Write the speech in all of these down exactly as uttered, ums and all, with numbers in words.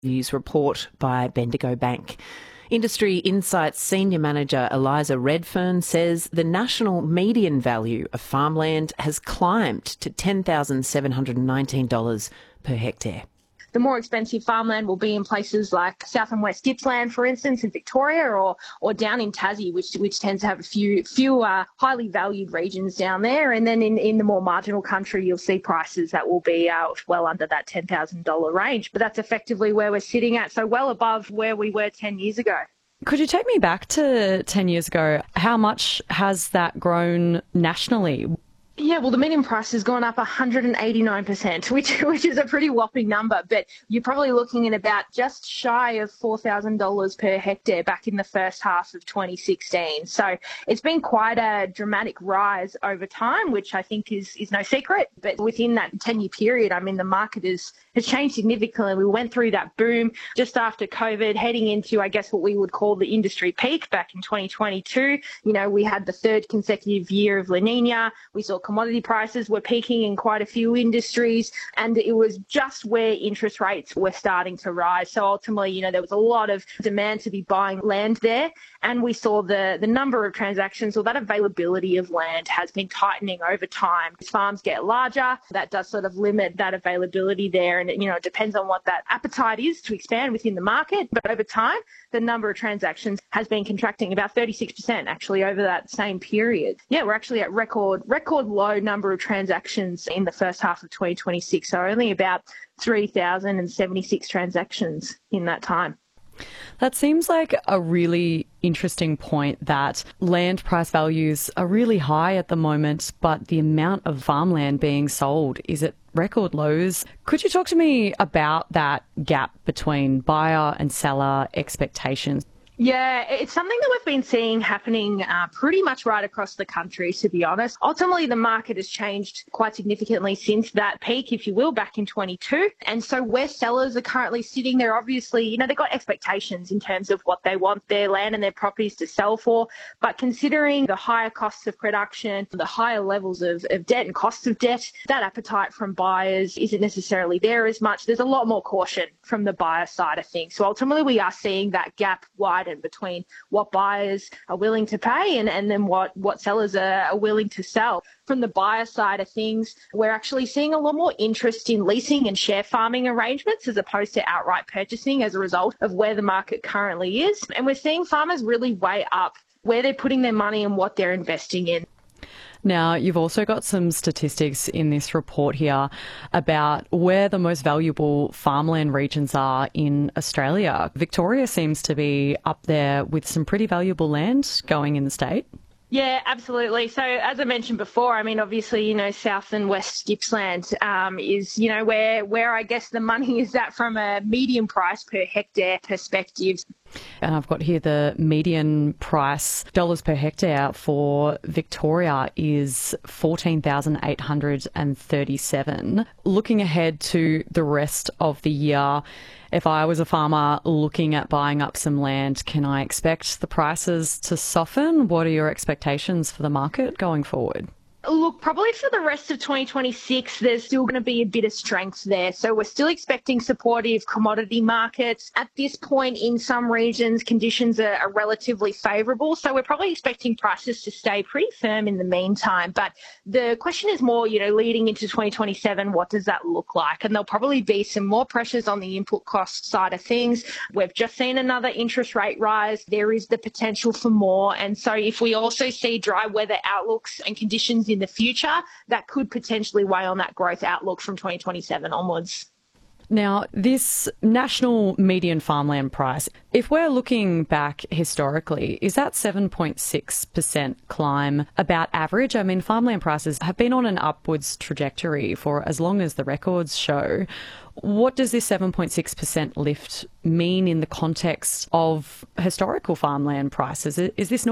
News report by Bendigo Bank. Industry Insights Senior Manager Eliza Redfern says the national median value of farmland has climbed to ten thousand seven hundred nineteen dollars per hectare. The more expensive farmland will be in places like South and West Gippsland, for instance, in Victoria, or or down in Tassie, which which tends to have a few few uh, highly valued regions down there. And then in, in the more marginal country, you'll see prices that will be uh, well under that ten thousand dollars range. But that's effectively where we're sitting at, so well above where we were ten years ago. Could you take me back to ten years ago? How much has that grown nationally? Yeah, well, the median price has gone up one hundred eighty-nine percent, which which is a pretty whopping number. But you're probably looking at about just shy of four thousand dollars per hectare back in the first half of twenty sixteen. So it's been quite a dramatic rise over time, which I think is is no secret. But within that ten-year period, I mean, the market is, has changed significantly. We went through that boom just after COVID, heading into, I guess, what we would call the industry peak back in twenty twenty-two. You know, we had the third consecutive year of La Nina. We saw commodity prices were peaking in quite a few industries, and it was just where interest rates were starting to rise. So ultimately, you know, there was a lot of demand to be buying land there, and we saw the, the number of transactions, or that availability of land, has been tightening over time. As farms get larger, that does sort of limit that availability there, and, you know, it depends on what that appetite is to expand within the market. But over time, the number of transactions has been contracting about thirty-six percent actually over that same period. Yeah, we're actually at record record low number of transactions in the first half of twenty twenty-six, so only about three thousand seventy-six transactions in that time. That seems like a really interesting point, that land price values are really high at the moment, but the amount of farmland being sold is at record lows. Could you talk to me about that gap between buyer and seller expectations? Yeah, it's something that we've been seeing happening uh, pretty much right across the country, to be honest. Ultimately, the market has changed quite significantly since that peak, if you will, back in twenty-two. And so where sellers are currently sitting, they're obviously, you know, they've got expectations in terms of what they want their land and their properties to sell for. But considering the higher costs of production, the higher levels of, of debt and costs of debt, that appetite from buyers isn't necessarily there as much. There's a lot more caution from the buyer side of things. So ultimately, we are seeing that gap widen between what buyers are willing to pay and, and then what, what sellers are, are willing to sell. From the buyer side of things, we're actually seeing a lot more interest in leasing and share farming arrangements as opposed to outright purchasing as a result of where the market currently is. And we're seeing farmers really weigh up where they're putting their money and what they're investing in. Now, you've also got some statistics in this report here about where the most valuable farmland regions are in Australia. Victoria seems to be up there with some pretty valuable land going in the state. Yeah, absolutely. So as I mentioned before, I mean, obviously, you know, South and West Gippsland um, is, you know, where, where I guess the money is at from a median price per hectare perspective. And I've got here the median price, dollars per hectare for Victoria is fourteen thousand eight hundred thirty-seven. Looking ahead to the rest of the year, if I was a farmer looking at buying up some land, can I expect the prices to soften? What are your expectations for the market going forward? Look, probably for the rest of twenty twenty-six, there's still going to be a bit of strength there. So we're still expecting supportive commodity markets. At this point, in some regions, conditions are, are relatively favourable. So we're probably expecting prices to stay pretty firm in the meantime. But the question is more, you know, leading into twenty twenty-seven, what does that look like? And there'll probably be some more pressures on the input cost side of things. We've just seen another interest rate rise. There is the potential for more. And so if we also see dry weather outlooks and conditions in the future, that could potentially weigh on that growth outlook from twenty twenty-seven onwards. Now, this national median farmland price, if we're looking back historically, is that seven point six percent climb about average? I mean, farmland prices have been on an upwards trajectory for as long as the records show. What does this seven point six percent lift mean in the context of historical farmland prices? Is this normal?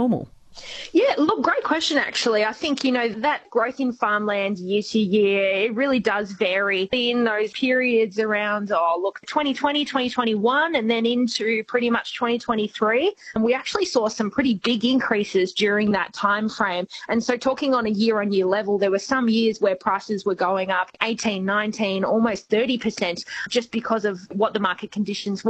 Yeah, look, great question, actually. I think, you know, that growth in farmland year to year, it really does vary in those periods around, oh, look, twenty twenty, twenty twenty-one, and then into pretty much twenty twenty-three. And we actually saw some pretty big increases during that time frame. And so talking on a year on year level, there were some years where prices were going up eighteen, nineteen, almost thirty percent just because of what the market conditions were.